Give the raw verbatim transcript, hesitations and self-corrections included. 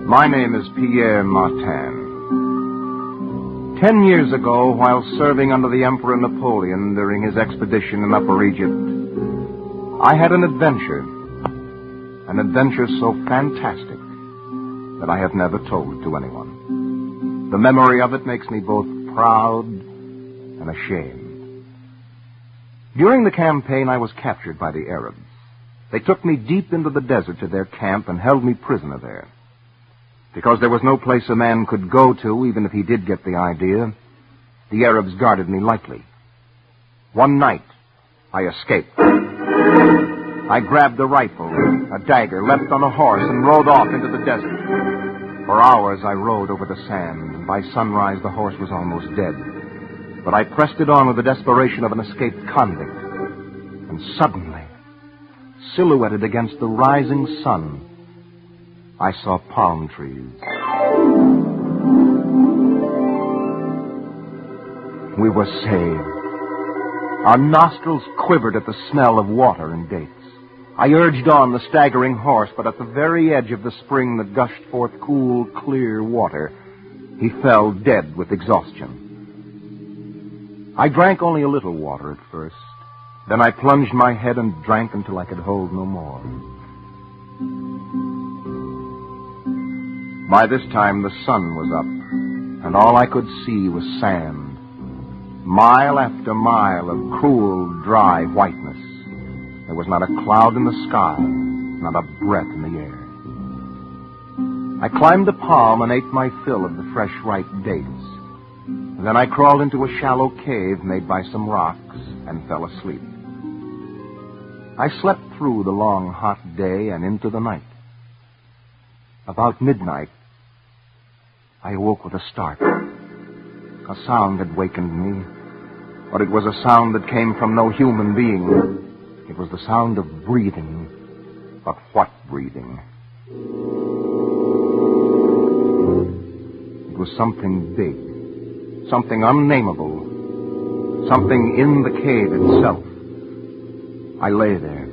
My name is Pierre Martin. Ten years ago, while serving under the Emperor Napoleon during his expedition in Upper Egypt, I had an adventure. An adventure so fantastic that I have never told to anyone. The memory of it makes me both proud and ashamed. During the campaign, I was captured by the Arabs. They took me deep into the desert to their camp and held me prisoner there. Because there was no place a man could go to, even if he did get the idea, the Arabs guarded me lightly. One night, I escaped. I grabbed a rifle, a dagger, leapt on a horse, and rode off into the desert. For hours I rode over the sand, and by sunrise the horse was almost dead. But I pressed it on with the desperation of an escaped convict. And suddenly, silhouetted against the rising sun, I saw palm trees. We were saved. Our nostrils quivered at the smell of water and dates. I urged on the staggering horse, but at the very edge of the spring that gushed forth cool, clear water, he fell dead with exhaustion. I drank only a little water at first. Then I plunged my head and drank until I could hold no more. By this time, the sun was up, and all I could see was sand. Mile after mile of cruel, dry whiteness. There was not a cloud in the sky, not a breath in the air. I climbed a palm and ate my fill of the fresh, ripe dates. Then I crawled into a shallow cave made by some rocks and fell asleep. I slept through the long, hot day and into the night. About midnight, I awoke with a start. A sound had wakened me, but it was a sound that came from no human being. It was the sound of breathing. But what breathing? It was something big, something unnameable, something in the cave itself. I lay there,